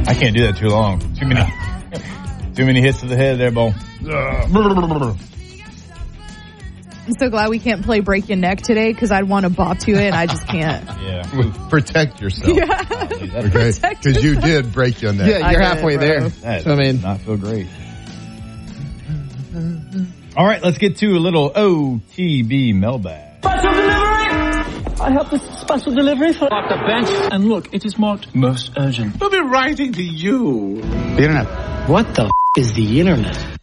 I can't do that too long. Too many hits to the head there, Bo. I'm so glad we can't play Break Your Neck today because I'd want to bop to it and I just can't. Yeah. Protect yourself. Yeah. Okay? Because you did break your neck. Yeah, you're halfway there. That So, I mean, does not feel great. All right, let's get to a little OTB mailbag. Special delivery! I have this special delivery for off the bench. And look, it is marked most urgent. We'll be writing to you. The internet. What the is the internet?